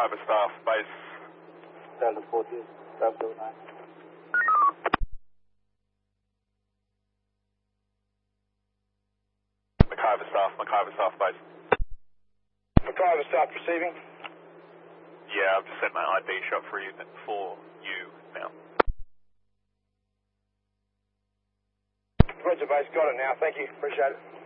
McIver staff, base. Delta 40, Delta 9. McIver staff, base. McIver staff receiving. Yeah, I've just sent my ID shot for you now. Roger base, got it now, thank you, appreciate it.